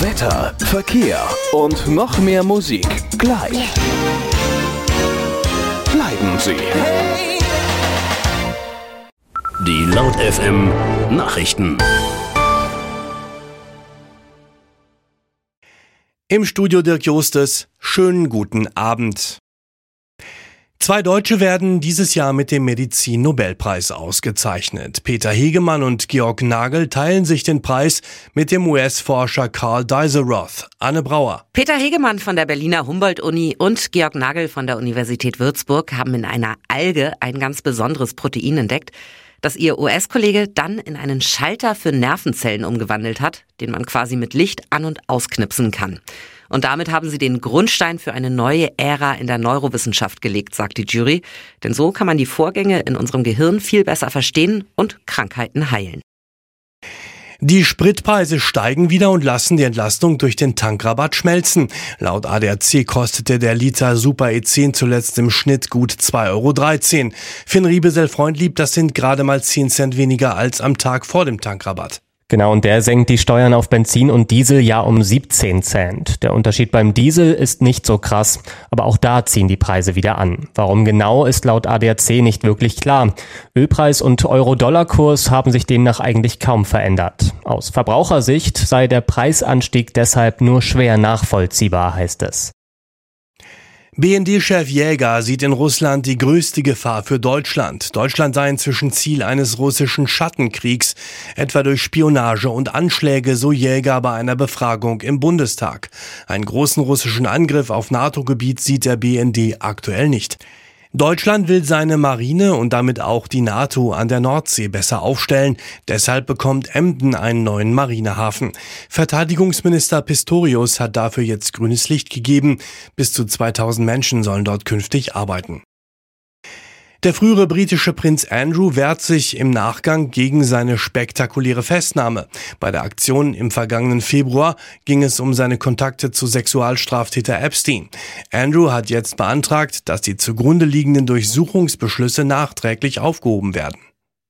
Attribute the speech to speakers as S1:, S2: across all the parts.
S1: Wetter, Verkehr und noch mehr Musik. Gleich. Bleiben Sie.
S2: Die Laut FM Nachrichten.
S3: Im Studio Dirk Jostes. Schönen guten Abend. 2 Deutsche werden dieses Jahr mit dem Medizin-Nobelpreis ausgezeichnet. Peter Hegemann und Georg Nagel teilen sich den Preis mit dem US-Forscher Carl Dieselroth. Anne Brauer.
S4: Peter Hegemann von der Berliner Humboldt-Uni und Georg Nagel von der Universität Würzburg haben in einer Alge ein ganz besonderes Protein entdeckt, das ihr US-Kollege dann in einen Schalter für Nervenzellen umgewandelt hat, den man quasi mit Licht an- und ausknipsen kann. Und damit haben sie den Grundstein für eine neue Ära in der Neurowissenschaft gelegt, sagt die Jury. Denn so kann man die Vorgänge in unserem Gehirn viel besser verstehen und Krankheiten heilen.
S3: Die Spritpreise steigen wieder und lassen die Entlastung durch den Tankrabatt schmelzen. Laut ADAC kostete der Liter Super E10 zuletzt im Schnitt gut 2,13 €. Finn Riebesell-Freundlieb, das sind gerade mal 10 Cent weniger als am Tag vor dem Tankrabatt.
S5: Genau, und der senkt die Steuern auf Benzin und Diesel ja um 17 Cent. Der Unterschied beim Diesel ist nicht so krass, aber auch da ziehen die Preise wieder an. Warum genau, ist laut ADAC nicht wirklich klar. Ölpreis und Euro-Dollar-Kurs haben sich demnach eigentlich kaum verändert. Aus Verbrauchersicht sei der Preisanstieg deshalb nur schwer nachvollziehbar, heißt es.
S3: BND-Chef Jäger sieht in Russland die größte Gefahr für Deutschland. Deutschland sei inzwischen Ziel eines russischen Schattenkriegs, etwa durch Spionage und Anschläge, so Jäger bei einer Befragung im Bundestag. Einen großen russischen Angriff auf NATO-Gebiet sieht der BND aktuell nicht. Deutschland will seine Marine und damit auch die NATO an der Nordsee besser aufstellen. Deshalb bekommt Emden einen neuen Marinehafen. Verteidigungsminister Pistorius hat dafür jetzt grünes Licht gegeben. Bis zu 2000 Menschen sollen dort künftig arbeiten. Der frühere britische Prinz Andrew wehrt sich im Nachgang gegen seine spektakuläre Festnahme. Bei der Aktion im vergangenen Februar ging es um seine Kontakte zu Sexualstraftäter Epstein. Andrew hat jetzt beantragt, dass die zugrunde liegenden Durchsuchungsbeschlüsse nachträglich aufgehoben werden.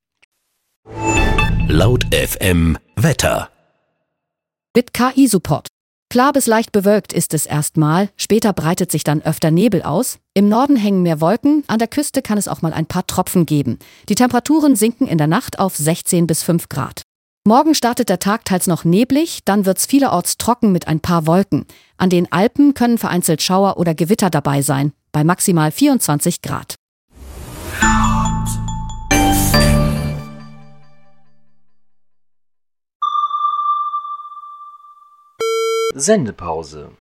S2: Laut FM Wetter.
S6: Mit KI-Support. Klar bis leicht bewölkt ist es erstmal, später breitet sich dann öfter Nebel aus. Im Norden hängen mehr Wolken, an der Küste kann es auch mal ein paar Tropfen geben. Die Temperaturen sinken in der Nacht auf 16 bis 5 Grad. Morgen startet der Tag teils noch neblig, dann wird's vielerorts trocken mit ein paar Wolken. An den Alpen können vereinzelt Schauer oder Gewitter dabei sein, bei maximal 24 Grad.
S7: Sendepause.